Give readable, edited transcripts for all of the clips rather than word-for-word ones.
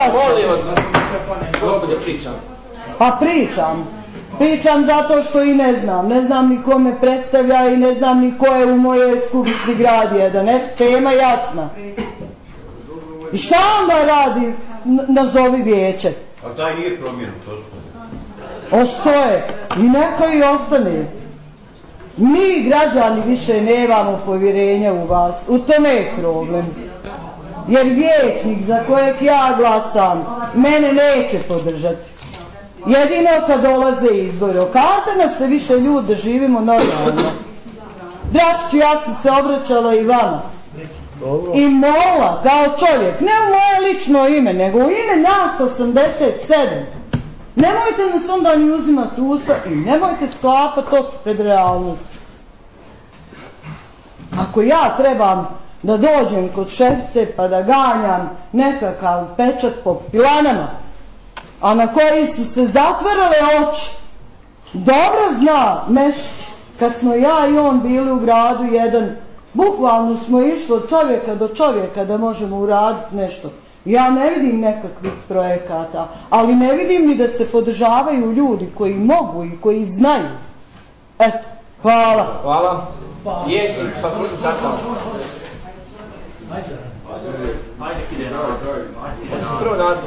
Molim vas, gospodine, pričam. Pa pričam zato što i ne znam ni ko me predstavlja i ne znam ni ko je u mojoj skupštini grad 1, tema jasna. I šta onda radi nazovi vijeće? A taj nije promjenu, to ostoje i neka i ostane. Mi građani više nemamo povjerenja u vas, u tome je problem. Jer vijećnik za kojeg ja glasam mene neće podržati. Jedino kad dolaze izbori. Okada nas se više ljudi da živimo normalno. Dračiću, ja sam se obraćala i vama. I molila kao čovjek, ne u moje lično ime, nego u ime nas 87. Nemojte nas onda ni uzimati usta i nemojte sklapati oči pred realnošću. Ako ja trebam da dođem kod šefice pa da ganjam nekakav pečat po pilanama, a na koji su se zatvarale oči, dobro zna Mešić, kad smo ja i on bili u gradu 1, bukvalno smo išli od čovjeka do čovjeka da možemo uraditi nešto. Ja ne vidim nekakvih projekata, ali ne vidim ni da se podržavaju ljudi koji mogu i koji znaju. Eto, hvala. Hvala. Jesi, pa kakav? Ajde, ide na. Ajde se prvo na.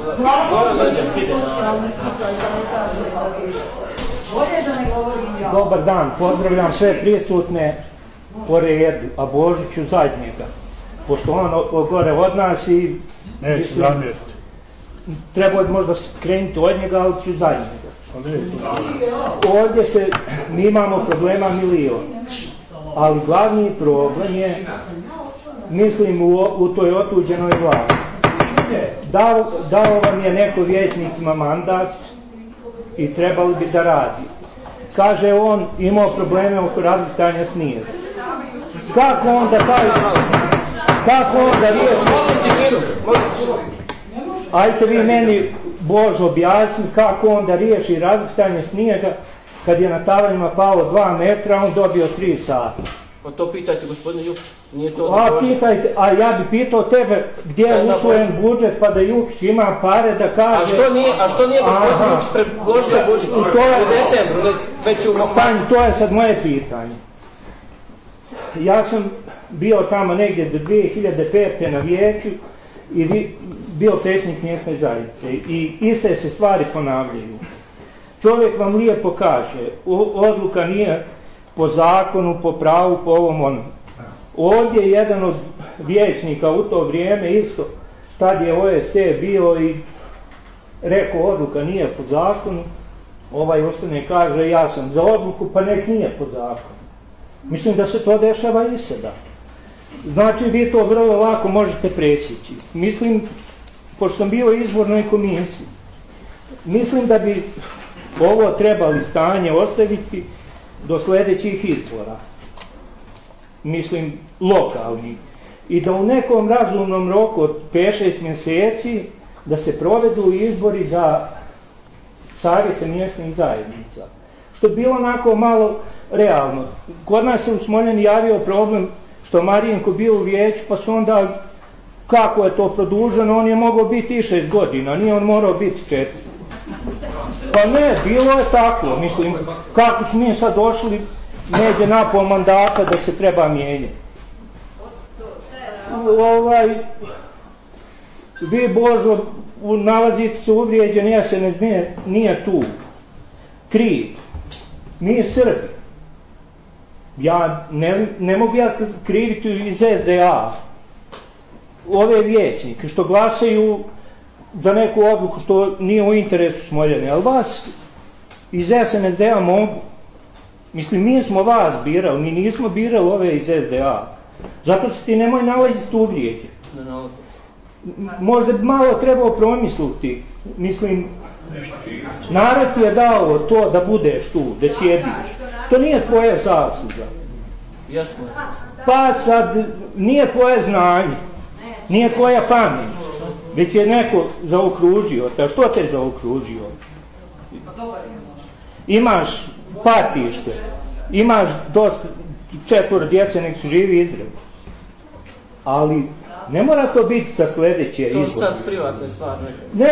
Dobar dan, pozdravljam sve prisutne po redu, a Božiću zadnjega. Pošto on gore od nas i... Neće zamjeriti. Treba možda krenuti od njega, ali ću zadnjega. Ovdje mi imamo problema milion. Ali glavni problem je, mislim, u toj otuđenoj vlasti. Dao vam je neko vijećnicima mandat i trebali bi da radi. Kaže on, imao probleme oko različitanja snijega. Kako onda riješi? Ajte vi meni, Božo, objasni kako onda riješi različitanje snijega kad je na tavanjima palo 2 metra, on dobio 3 sata. Pa to pitajte gospodine Jukić, nije to da pitajte, a ja bi pitao tebe gdje je usvojen budžet pa da Jukić ima pare da kaže... A što nije gospodin Jukić predložio budžet u decembru, već u Mohanju? To je sad moje pitanje. Ja sam bio tamo negdje do 2005. na vijeću i bio predsjednik mjesne zajednice i iste se stvari ponavljaju. Čovjek vam lijepo kaže, odluka nije po zakonu, po pravu, po ovom onom. Ovdje je jedan od vijećnika u to vrijeme isto, tad je OSC bio i rekao odluka nije po zakonu, ovaj ostane kaže ja sam za odluku, pa nek nije po zakonu. Mislim da se to dešava i sada. Znači vi to vrlo lako možete presjeći. Mislim, pošto sam bio u izbornoj komisiji, mislim da bi ovo trebali stanje ostaviti do sljedećih izbora. Mislim, lokalni. I da u nekom razumnom roku od 5-6 mjeseci da se provedu izbori za savjete mjesnih zajednica. Što je bilo onako malo realno. Kod nas se u Smoljani javio problem što Marijenko bio u vijeću, pa su onda, kako je to produženo, on je mogao biti i 6 godina, nije on morao biti 4. Pa ne, bilo je tako, mislim, kako smo mi sad došli negdje napol mandata da se treba mijenjati. Vi, Božo, nalazite se uvrijeđeni, SNS nije tu. Kriv. Mi Srbi. Ja ne mogu kriviti iz SDA. Ove vijećnike što glasaju za neku odluku što nije u interesu Smoljane, ali vas iz SNSD-a mogu. Mislim, mi smo vas birali, mi nismo birali ove iz SDA. Zato se ti nemoj nalaziti uvrijeđe. Možda bi malo trebao promisliti. Mislim, narod ti je dao to da budeš tu, da sjediš. To nije tvoja zasluga. Jasno. Pa sad, nije tvoje znanje, nije tvoja pamet, već je neko zaokružio. Što te zaokružio? Imaš, patiš se, imaš dosta 4 djece, nek su živi izrebu. Ali ne mora to biti sa sljedeće izbore. To sad privatne stvari.